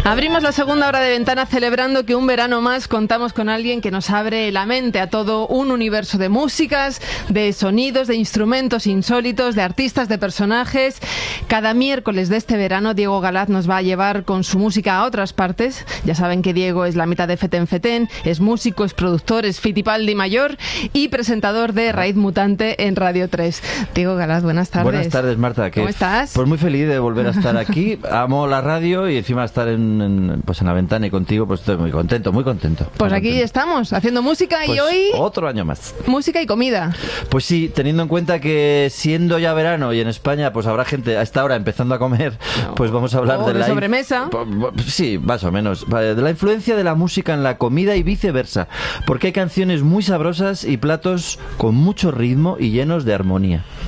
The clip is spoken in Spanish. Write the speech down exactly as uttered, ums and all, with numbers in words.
Abrimos la segunda hora de Ventana celebrando que un verano más contamos con alguien que nos abre la mente a todo un universo de músicas, de sonidos, de instrumentos insólitos, de artistas, de personajes. Cada miércoles de este verano Diego Galaz nos va a llevar con su música a otras partes. Ya saben que Diego es la mitad de Feten Feten, es músico, es productor, es Fitipaldi mayor y presentador de Raíz Mutante en Radio tres. Diego Galaz, buenas tardes. Buenas tardes, Marta. ¿Cómo estás? Pues muy feliz de volver a estar aquí. Amo la radio y encima estar en, en, pues en la ventana y contigo, pues estoy muy contento, muy contento. Pues muy aquí contento. estamos, haciendo música Pues y hoy... otro año más. Música y comida. Pues sí, teniendo en cuenta que siendo ya verano y en España pues habrá gente a esta hora empezando a comer, no. pues vamos a hablar oh, de, de la... sobremesa. Sí, más o menos. De la influencia de la música en la comida y viceversa. Porque hay canciones muy sabrosas y platos con mucho ritmo y llenos de armonía.